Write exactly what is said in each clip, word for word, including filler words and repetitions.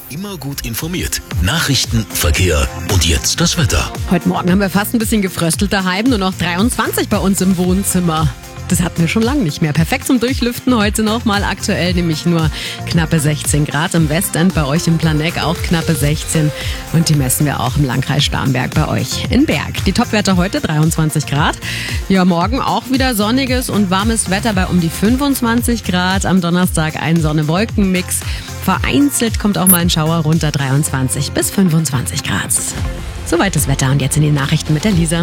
Immer gut informiert. Nachrichten, Verkehr und jetzt das Wetter. Heute Morgen haben wir fast ein bisschen gefröstelt daheim, nur noch dreiundzwanzig bei uns im Wohnzimmer. Das hatten wir schon lange nicht mehr. Perfekt zum Durchlüften heute nochmal aktuell, nämlich nur knappe sechzehn Grad im Westend, bei euch im Planegg auch knappe sechzehn und die messen wir auch im Landkreis Starnberg bei euch in Berg. Die Topwerte heute dreiundzwanzig Grad. Ja, morgen auch wieder sonniges und warmes Wetter bei um die fünfundzwanzig Grad. Am Donnerstag ein Sonne-Wolken-Mix. Vereinzelt kommt auch mal ein Schauer runter, dreiundzwanzig bis fünfundzwanzig Grad. Soweit das Wetter und jetzt in die Nachrichten mit der Lisa.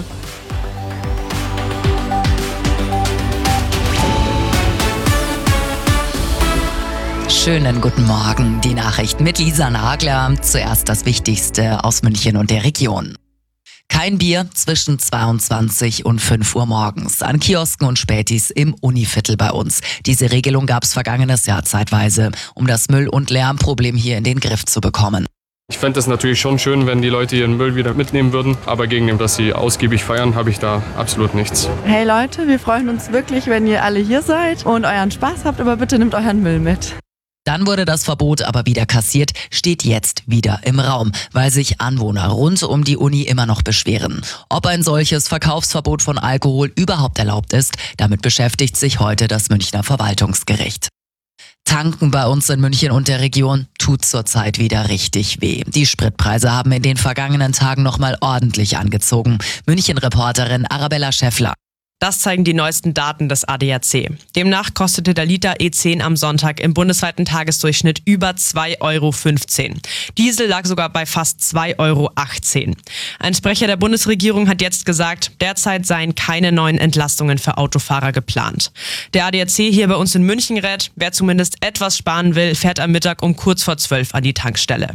Schönen guten Morgen, die Nachrichten mit Lisa Nagler. Zuerst das Wichtigste aus München und der Region. Kein Bier zwischen zweiundzwanzig und fünf Uhr morgens an Kiosken und Spätis im Univiertel bei uns. Diese Regelung gab es vergangenes Jahr zeitweise, um das Müll- und Lärmproblem hier in den Griff zu bekommen. Ich fände es natürlich schon schön, wenn die Leute ihren Müll wieder mitnehmen würden, aber gegen dem, dass sie ausgiebig feiern, habe ich da absolut nichts. Hey Leute, wir freuen uns wirklich, wenn ihr alle hier seid und euren Spaß habt, aber bitte nehmt euren Müll mit. Dann wurde das Verbot aber wieder kassiert, steht jetzt wieder im Raum, weil sich Anwohner rund um die Uni immer noch beschweren. Ob ein solches Verkaufsverbot von Alkohol überhaupt erlaubt ist, damit beschäftigt sich heute das Münchner Verwaltungsgericht. Tanken bei uns in München und der Region tut zurzeit wieder richtig weh. Die Spritpreise haben in den vergangenen Tagen nochmal ordentlich angezogen. München-Reporterin Arabella Schäffler. Das zeigen die neuesten Daten des A D A C. Demnach kostete der Liter E zehn am Sonntag im bundesweiten Tagesdurchschnitt über zwei Euro fünfzehn. Diesel lag sogar bei fast zwei Euro achtzehn. Ein Sprecher der Bundesregierung hat jetzt gesagt, derzeit seien keine neuen Entlastungen für Autofahrer geplant. Der A D A C hier bei uns in München rät, wer zumindest etwas sparen will, fährt am Mittag um kurz vor zwölf an die Tankstelle.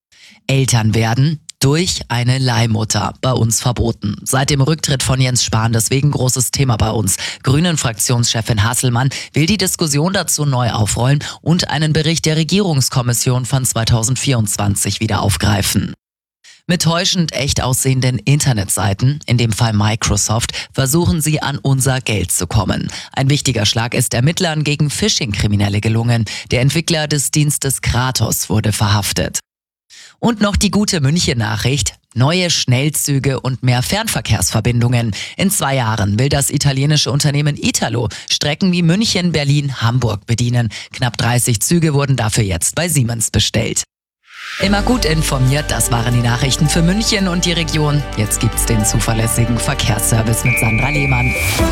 Eltern werden durch eine Leihmutter bei uns verboten. Seit dem Rücktritt von Jens Spahn deswegen großes Thema bei uns. Grünen-Fraktionschefin Hasselmann will die Diskussion dazu neu aufrollen und einen Bericht der Regierungskommission von zweitausendvierundzwanzig wieder aufgreifen. Mit täuschend echt aussehenden Internetseiten, in dem Fall Microsoft, versuchen sie an unser Geld zu kommen. Ein wichtiger Schlag ist Ermittlern gegen Phishing-Kriminelle gelungen. Der Entwickler des Dienstes Kratos wurde verhaftet. Und noch die gute München-Nachricht. Neue Schnellzüge und mehr Fernverkehrsverbindungen. In zwei Jahren will das italienische Unternehmen Italo Strecken wie München, Berlin, Hamburg bedienen. Knapp dreißig Züge wurden dafür jetzt bei Siemens bestellt. Immer gut informiert, das waren die Nachrichten für München und die Region. Jetzt gibt's den zuverlässigen Verkehrsservice mit Sandra Lehmann.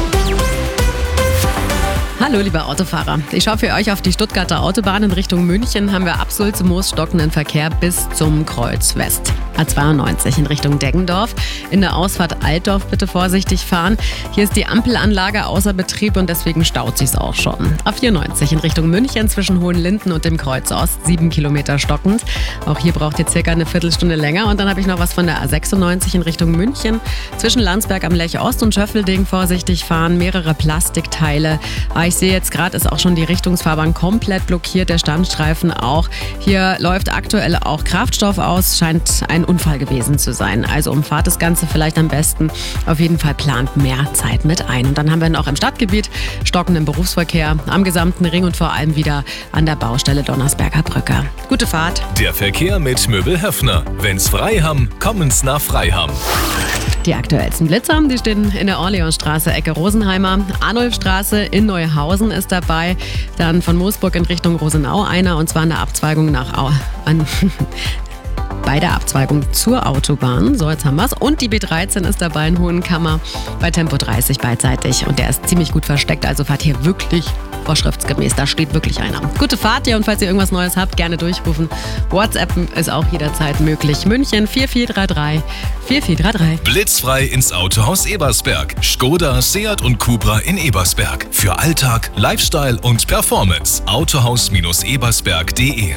Hallo liebe Autofahrer, ich schaue für euch auf die Stuttgarter Autobahn. In Richtung München haben wir ab Sulze-Moos stockenden Verkehr bis zum Kreuz West. A zweiundneunzig in Richtung Deggendorf. In der Ausfahrt Altdorf bitte vorsichtig fahren. Hier ist die Ampelanlage außer Betrieb und deswegen staut sich's auch schon. A vierundneunzig in Richtung München zwischen Hohenlinden und dem Kreuz Ost, sieben Kilometer stockend. Auch hier braucht ihr circa eine Viertelstunde länger. Und dann habe ich noch was von der A sechsundneunzig in Richtung München. Zwischen Landsberg am Lech Ost und Schöffelding vorsichtig fahren. Mehrere Plastikteile. Ich sehe jetzt gerade, ist auch schon die Richtungsfahrbahn komplett blockiert, der Standstreifen auch. Hier läuft aktuell auch Kraftstoff aus, scheint ein Unfall gewesen zu sein. Also umfahrt das Ganze vielleicht am besten. Auf jeden Fall plant mehr Zeit mit ein. Und dann haben wir noch im Stadtgebiet stockenden Berufsverkehr am gesamten Ring und vor allem wieder an der Baustelle Donnersberger Brücke. Gute Fahrt. Der Verkehr mit Möbel Höffner. Wenn's frei haben, kommen's nach Freiham. Die aktuellsten Blitzer, die stehen in der Orleansstraße, Ecke Rosenheimer. Arnulfstraße in Neuhausen ist dabei. Dann von Moosburg in Richtung Rosenau einer, und zwar an der Abzweigung nach Au an bei der Abzweigung zur Autobahn. So, jetzt haben wir's. Und die B dreizehn ist dabei in Hohenkammer bei Tempo dreißig beidseitig. Und der ist ziemlich gut versteckt, also fahrt hier wirklich vorschriftsgemäß. Da steht wirklich einer. Gute Fahrt, ja, und falls ihr irgendwas Neues habt, gerne durchrufen. WhatsApp ist auch jederzeit möglich. München vier vier drei drei vier vier drei drei. Blitzfrei ins Autohaus Ebersberg. Skoda, Seat und Cupra in Ebersberg. Für Alltag, Lifestyle und Performance. autohaus ebersberg punkt de.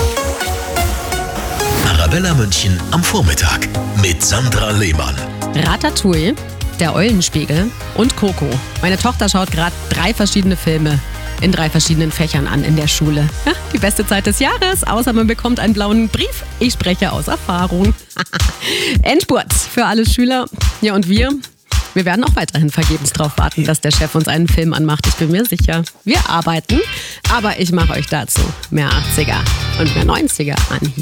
Arabella München am Vormittag mit Sandra Lehmann. Ratatouille, der Eulenspiegel und Coco. Meine Tochter schaut gerade drei verschiedene Filme in drei verschiedenen Fächern an in der Schule. Ja, die beste Zeit des Jahres, außer man bekommt einen blauen Brief. Ich spreche aus Erfahrung. Endspurt für alle Schüler. Ja, und wir? Wir werden auch weiterhin vergebens darauf warten, dass der Chef uns einen Film anmacht. Ich bin mir sicher. Wir arbeiten, aber ich mache euch dazu mehr achtziger und mehr neunziger an.